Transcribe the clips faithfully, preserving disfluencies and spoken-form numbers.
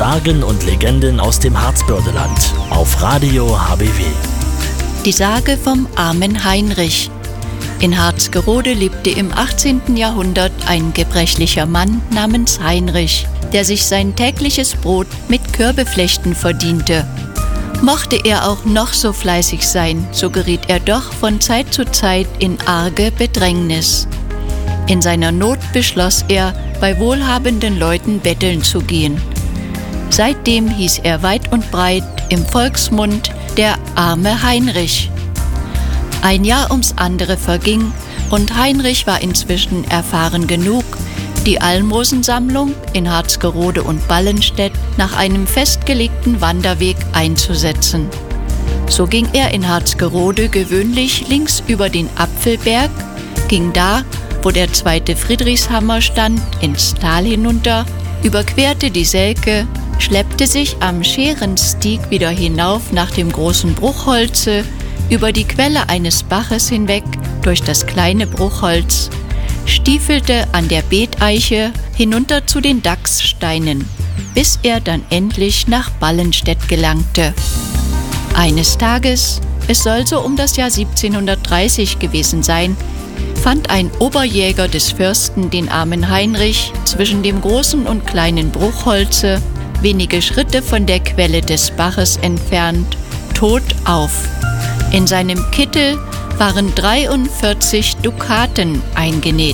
Sagen und Legenden aus dem Harzbördeland auf Radio H B W. Die Sage vom armen Heinrich. In Harzgerode lebte im achtzehnten Jahrhundert ein gebrechlicher Mann namens Heinrich, der sich sein tägliches Brot mit Kürbeflechten verdiente. Mochte er auch noch so fleißig sein, so geriet er doch von Zeit zu Zeit in arge Bedrängnis. In seiner Not beschloss er, bei wohlhabenden Leuten betteln zu gehen. Seitdem hieß er weit und breit im Volksmund der arme Heinrich. Ein Jahr ums andere verging und Heinrich war inzwischen erfahren genug, die Almosensammlung in Harzgerode und Ballenstedt nach einem festgelegten Wanderweg einzusetzen. So ging er in Harzgerode gewöhnlich links über den Apfelberg, ging da, wo der zweite Friedrichshammer stand, ins Tal hinunter, überquerte die Selke, schleppte sich am Scherenstieg wieder hinauf nach dem großen Bruchholze, über die Quelle eines Baches hinweg, durch das kleine Bruchholz, stiefelte an der Beeteiche hinunter zu den Dachssteinen, bis er dann endlich nach Ballenstedt gelangte. Eines Tages, es soll so um das Jahr siebzehnhundertdreißig gewesen sein, fand ein Oberjäger des Fürsten den armen Heinrich zwischen dem großen und kleinen Bruchholze, wenige Schritte von der Quelle des Baches entfernt, tot auf. In seinem Kittel waren dreiundvierzig Dukaten eingenäht.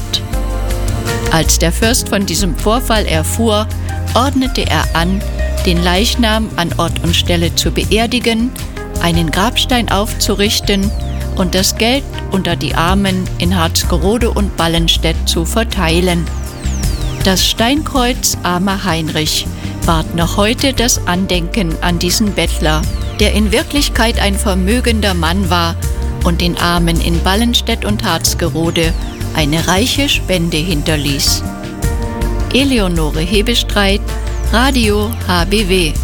Als der Fürst von diesem Vorfall erfuhr, ordnete er an, den Leichnam an Ort und Stelle zu beerdigen, einen Grabstein aufzurichten und das Geld unter die Armen in Harzgerode und Ballenstedt zu verteilen. Das Steinkreuz Armer Heinrich wahrt noch heute das Andenken an diesen Bettler, der in Wirklichkeit ein vermögender Mann war und den Armen in Ballenstedt und Harzgerode eine reiche Spende hinterließ. Eleonore Hebestreit, Radio H B W.